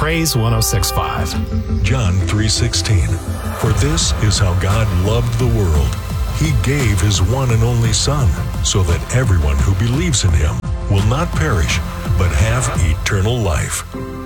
Praise 1065. John 3:16. For this is how God loved the world. He gave his one and only Son, so that everyone who believes in him will not perish, but have eternal life.